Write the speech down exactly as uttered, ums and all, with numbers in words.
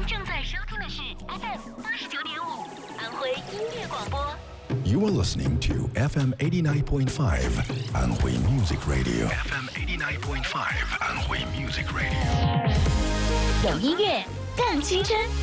正在收听的是 F M 八十九点五安徽音乐广播。 You are listening to F M eighty-nine point five Anhui Music Radio. F M eighty-nine point five Anhui Music Radio. 有音乐更青春。